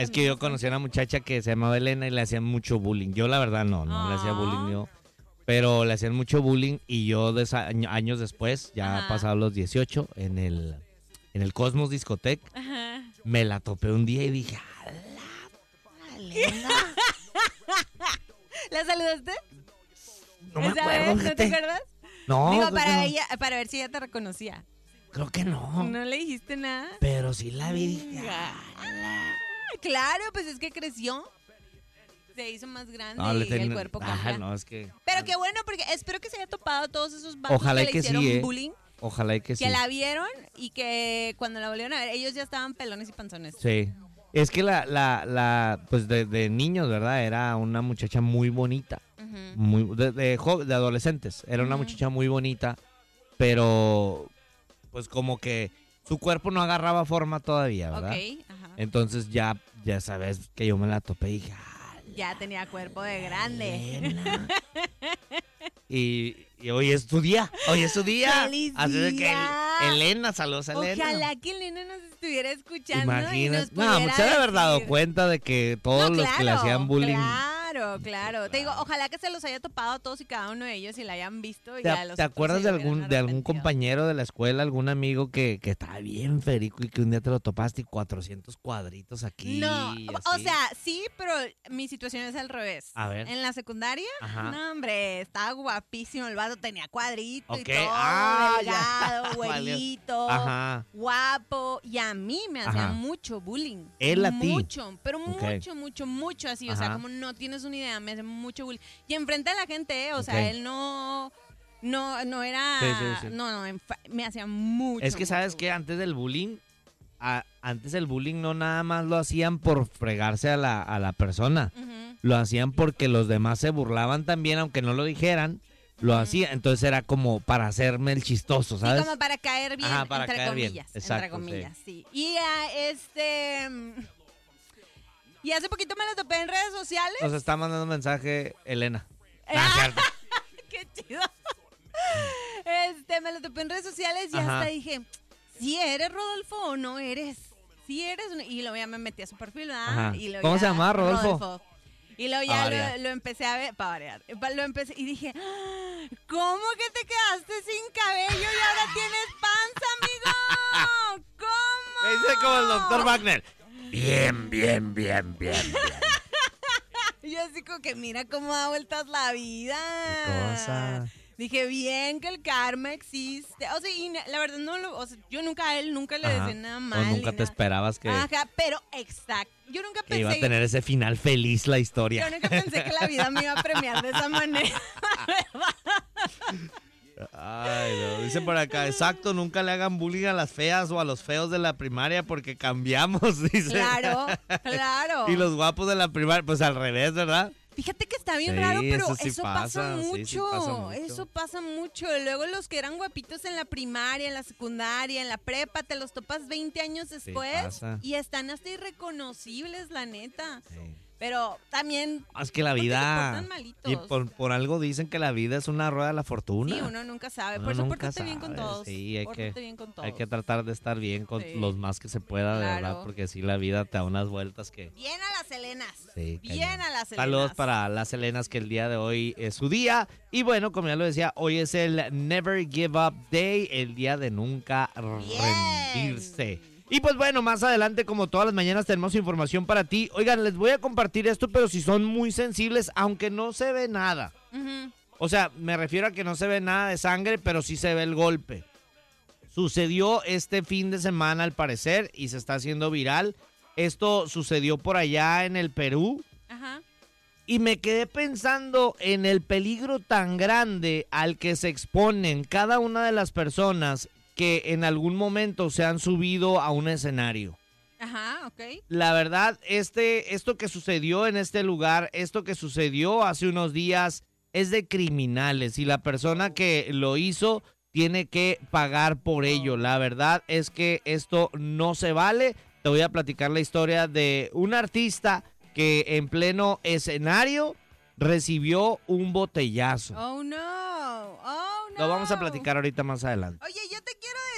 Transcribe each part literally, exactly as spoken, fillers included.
Es que yo conocí a una muchacha que se llamaba Elena y le hacían mucho bullying. Yo la verdad no, no le hacía bullying yo. Pero le hacían mucho bullying y yo de esa, años después, ya Ajá. pasados los dieciocho, en el, en el Cosmos Discotec, Ajá. me la topé un día y dije, ¡ala, Elena! ¿La saludaste? No me ¿Esa acuerdo, vez? ¿No te fíjate. acuerdas? No, Digo, creo para, que no. ella, para ver si ella te reconocía. Creo que no. ¿No le dijiste nada? Pero sí la vi. Dije, Ah, claro, pues es que creció. Se hizo más grande no, le y ten- el cuerpo Ajá, cambia. no, es que... Pero qué bueno, porque espero que se haya topado todos esos vatos Ojalá que y le que hicieron sí, ¿eh? bullying, Ojalá y que sí. que la vieron y que cuando la volvieron a ver, ellos ya estaban pelones y panzones. Sí. Es que la, la, la, pues de, de niños, ¿verdad? Era una muchacha muy bonita. Ujú. Muy, de, de, jo- de adolescentes. Era una Ujú. muchacha muy bonita, pero pues como que su cuerpo no agarraba forma todavía, ¿verdad? Ok, ajá. Entonces ya, ya sabes que yo me la topé y dije, "Ah, Ya tenía cuerpo de grande. Elena". y, y hoy es tu día, hoy es tu día. ¡Feliz Así de que día! el- Elena, saludos a Elena. Ojalá que Elena nos estuviera escuchando. Imagínate. Y nos No, pudiera se debe haber dado decir. cuenta de que todos No, los que le claro, hacían bullying. Claro, claro. Te digo, ojalá que se los haya topado a todos y cada uno de ellos y la hayan visto. Y ¿Te, ya los te otros acuerdas se de hubieran algún de algún arrepentido. compañero de la escuela, algún amigo que, que estaba bien ferico y que un día te lo topaste y cuatrocientos cuadritos aquí? No, y o así? sea, sí, pero mi situación es al revés. A ver. En la secundaria, Ajá. no, hombre, estaba guapísimo el vato, tenía cuadrito y Ok, todo, ah, ya. delgado, Valió. güerito, Ajá. guapo, y a mí me hacía Ajá. mucho bullying. Él a ti. Mucho, pero Ok. mucho, mucho, mucho así, o sea, Ajá. como no tienes una idea, me hacía mucho bullying. Y enfrente de la gente, ¿eh? o Ok. sea, él no... No, no era... Sí, sí, sí. No, no, enfa- me hacía mucho. Es que sabes mucho que antes del bullying, a- antes el bullying no nada más lo hacían por fregarse a la, a la persona. bullying. Ujú. Lo hacían porque los demás se burlaban también, aunque no lo dijeran. Lo hacían, entonces era como para hacerme el chistoso, Sí, ¿sabes? como para caer bien, Ajá, para entre caer bien. comillas. Exacto, entre comillas, sí. Y ah, este... mm, Y hace poquito me lo topé en redes sociales. Nos está mandando un mensaje Elena. Eh, Ah, cierto. ¡Qué chido! Este, me lo topé en redes sociales y Ajá. hasta dije, si eres Rodolfo o no eres. Si eres... un-". Y luego ya me metí a su perfil, ¿verdad? Ajá. Y luego ¿Cómo ya- se llamaba, Rodolfo? Y luego Pa' ya variar. lo, lo empecé a ver, para variar, pa- lo empecé y dije, "Ah, ¿cómo que te quedaste sin cabello y ahora tienes panza, amigo? ¿Cómo? Me dice como el doctor Wagner. Bien, bien, bien, bien, bien. Y yo así como que mira cómo da vueltas la vida. Qué cosa. Dije, bien que el karma existe. O sea, y na- la verdad no lo, o sea, yo nunca a él nunca le Ajá. decía nada O mal. nunca ni te nada. esperabas que, Ajá, pero exacto. Yo nunca que iba a pensé tener ese final feliz la historia. yo nunca pensé que la vida me iba a premiar de esa manera. Ay, no. Dicen por acá, exacto, nunca le hagan bullying a las feas o a los feos de la primaria porque cambiamos, dice. Claro, claro. Y los guapos de la primaria, pues al revés, ¿verdad? Fíjate que está bien Sí, raro, pero eso eso, sí pasa, pasa, sí, mucho. sí pasa mucho. Eso pasa mucho. Luego los que eran guapitos en la primaria, en la secundaria, en la prepa, te los topas veinte años después pasa. y están hasta irreconocibles, la neta. Sí. Pero también Es que la ¿por qué se vida... portan malitos? Y por, por algo dicen que la vida es una rueda de la fortuna. sí, uno nunca sabe. Uno Por eso nunca pórtate bien con sabe, todos. sí, hay Pórtate que- bien con todos. Hay que tratar de estar bien con Sí. los más que se pueda, de Claro. verdad, porque si la vida te da unas vueltas que... Bien a las Helenas. Sí, bien cañón. a las Helenas. Saludos para las Helenas, que el día de hoy es su día. Y bueno, como ya lo decía, hoy es el Never Give Up Day, el día de nunca rendirse. Y pues bueno, más adelante, como todas las mañanas, tenemos información para ti. Oigan, les voy a compartir esto, pero si son muy sensibles, aunque no se ve nada. Ujú. O sea, me refiero a que no se ve nada de sangre, pero sí se ve el golpe. Sucedió este fin de semana, al parecer, y se está haciendo viral. Esto sucedió por allá en el Perú. Ajá. Y me quedé pensando en el peligro tan grande al que se exponen cada una de las personas que en algún momento se han subido a un escenario. Ajá, ok. La verdad, este, esto que sucedió en este lugar, esto que sucedió hace unos días, es de criminales. Y la persona que lo hizo tiene que pagar por ello. La verdad es que esto no se vale. Te voy a platicar la historia de un artista que en pleno escenario recibió un botellazo. Oh, no. Oh, no. Lo vamos a platicar ahorita más adelante. Oye, yo te quiero decir y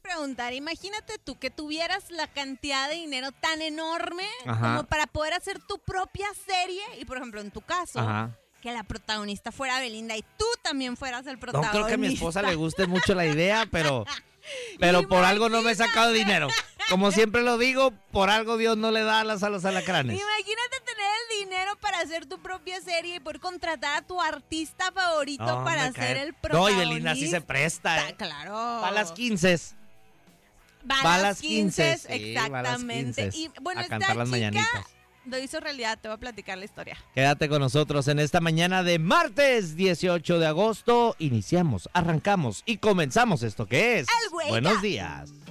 preguntar, imagínate tú que tuvieras la cantidad de dinero tan enorme Ajá. como para poder hacer tu propia serie y, por ejemplo, en tu caso, Ajá. que la protagonista fuera Belinda y tú también fueras el No protagonista. creo que a mi esposa le guste mucho la idea, pero, pero por algo no me he sacado dinero. Como siempre lo digo, por algo Dios no le da alas a los alacranes. Imagínate tener el dinero para hacer tu propia serie y poder contratar a tu artista favorito No, para me ser cae- el No, protagonista. y Belinda sí se presta. Ah, ¿eh? claro. Va a las quince. Va va a a las las quince, quince, sí, va a las exactamente. quince, Y bueno, a esta cantar las chica mañanitas. lo hizo realidad, te voy a platicar la historia. Quédate con nosotros en esta mañana de martes dieciocho de agosto. Iniciamos, arrancamos y comenzamos esto que es. El Wake Buenos Up. días.